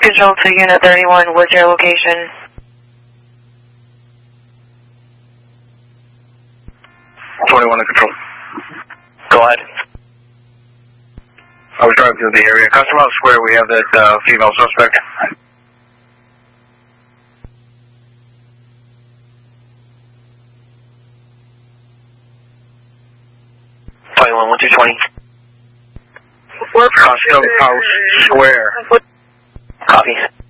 Control to Unit 31, what's your location? Under control. Go ahead. I was driving through the area. Custom House Square, we have that female suspect. 21-1220. Custom House Square. Copy.